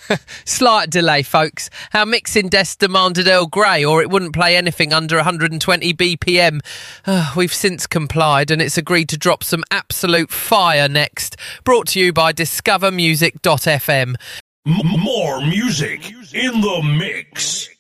Slight delay, folks. Our mixing desk demanded Earl Grey, or it wouldn't play anything under 120 BPM. We've since complied, and it's agreed to drop some absolute fire next. Brought to you by discovermusic.fm. More music in the mix.